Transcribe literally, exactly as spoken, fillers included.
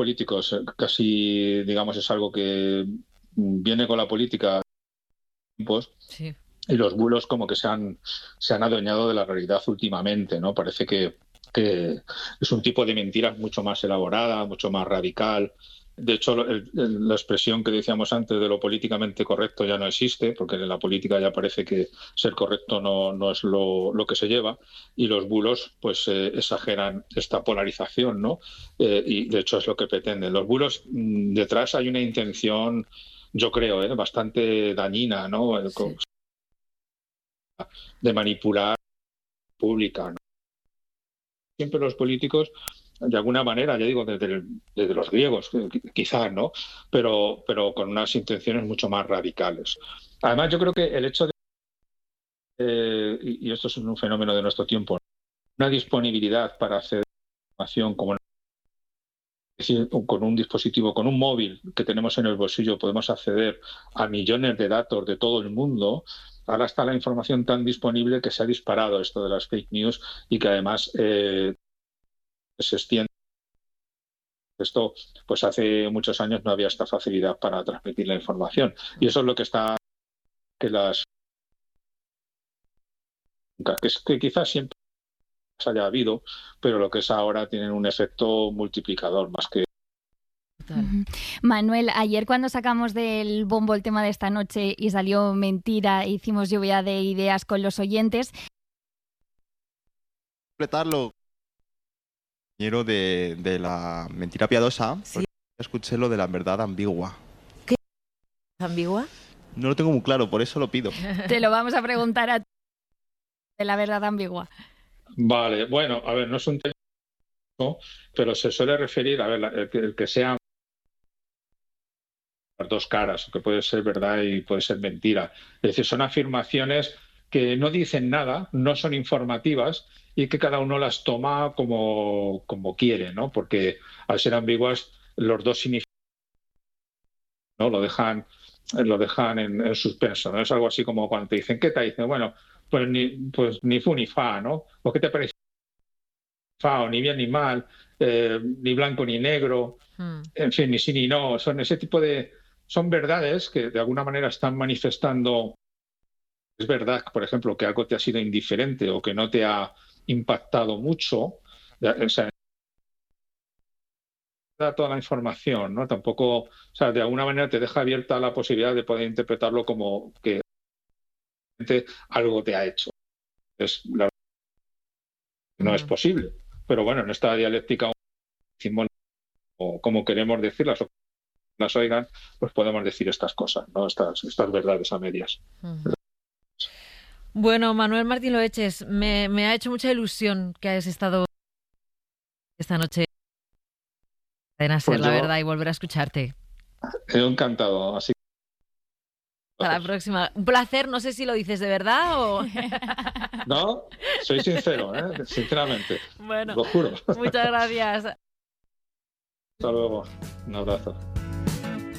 políticos eh, casi, digamos, es algo que mm, viene con la política tiempos, Sí. y los bulos como que se han, se han adueñado de la realidad últimamente, ¿no? Parece que, que es un tipo de mentiras mucho más elaborada, mucho más radical. De hecho, el- el- la expresión que decíamos antes de lo políticamente correcto ya no existe, porque en la política ya parece que ser correcto no, no es lo, lo que se lleva, y los bulos pues eh, exageran esta polarización, ¿no? Eh, y de hecho es lo que pretenden. Los bulos, mm, detrás hay una intención, yo creo, ¿eh? bastante dañina, ¿no? El co- Sí. de manipular pública, ¿no? Siempre los políticos, de alguna manera, ya digo, desde, el- desde los griegos, eh, qui- quizás, ¿no? Pero, pero con unas intenciones mucho más radicales. Además, yo creo que el hecho de, eh, y, y esto es un fenómeno de nuestro tiempo, una disponibilidad para acceder a información como es decir, con un dispositivo, con un móvil que tenemos en el bolsillo, podemos acceder a millones de datos de todo el mundo. Ahora está la información tan disponible que se ha disparado esto de las fake news y que además eh, se extiende. Esto, pues hace muchos años no había esta facilidad para transmitir la información. Y eso es lo que está, que las, que, es, que quizás siempre haya habido, pero lo que es ahora tienen un efecto multiplicador más que. Total. Ujú. Manuel, ayer cuando sacamos del bombo el tema de esta noche y salió mentira, hicimos lluvia de ideas con los oyentes. Completarlo, compañero de, de la mentira piadosa, Sí. porque escuché lo de la verdad ambigua. ¿Ambigua? No lo tengo muy claro, por eso lo pido. Te lo vamos a preguntar a ti de la verdad ambigua. Vale, bueno, a ver, no es un tema, ¿no? Pero se suele referir, a ver, la- el, que, el que sea las dos caras, que puede ser verdad y puede ser mentira. Es decir, son afirmaciones que no dicen nada, no son informativas y que cada uno las toma como, como quiere, ¿no? Porque al ser ambiguas, los dos significan, ¿no? Lo dejan, lo dejan en, en suspenso, ¿no? Es algo así como cuando te dicen, ¿qué te dicen? Bueno, pues ni, pues ni fu ni fa, ¿no? ¿O qué te parece fa? O ni bien ni mal, eh, ni blanco ni negro, Mm. en fin, ni sí ni no. Son ese tipo de, son verdades que de alguna manera están manifestando. Es verdad, por ejemplo, que algo te ha sido indiferente o que no te ha impactado mucho. Ya, o sea, da toda la información, ¿no? Tampoco, o sea, de alguna manera te deja abierta la posibilidad de poder interpretarlo como que algo te ha hecho. Es, la, no es Mm. posible. Pero bueno, en esta dialéctica, decimos, o como queremos decirlas o las oigan, pues podemos decir estas cosas, ¿no? Estas, estas verdades a medias. Mm. Bueno, Manuel Martín Loeches, me, me ha hecho mucha ilusión que hayas estado esta noche en Cadena Ser, Pues la yo verdad, y volver a escucharte. he encantado, así que Hasta la próxima. Un placer, no sé si lo dices de verdad o... no, soy sincero, ¿eh? Sinceramente, Bueno, lo juro. muchas gracias. Hasta luego, un abrazo.